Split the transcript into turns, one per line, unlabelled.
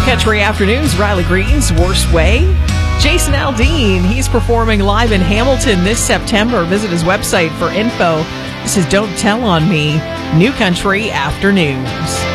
Country Afternoons, Riley Green's Worst Way. Jason Aldean, he's performing live in Hamilton this September. Visit his website for info. This is Don't Tell on Me, New Country Afternoons.